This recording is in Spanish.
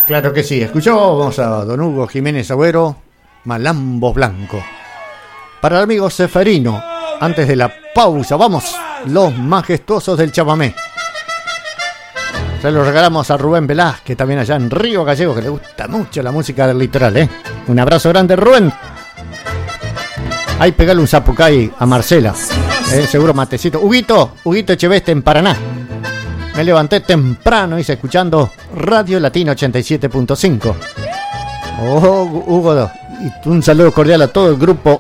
Claro que sí, escuchamos a don Hugo Jiménez Agüero, Malambo Blanco. Para el amigo Seferino, antes de la pausa, vamos, los majestuosos del chamamé. Se lo regalamos a Rubén Velázquez, también allá en Río Gallegos, que le gusta mucho la música del litoral, ¿eh? Un abrazo grande, Rubén. Ahí pegale un zapucay a Marcela, seguro matecito. Huguito Echeveste en Paraná. Me levanté temprano, hice escuchando Radio Latina 87.5. Oh, Hugo, y un saludo cordial a todo el grupo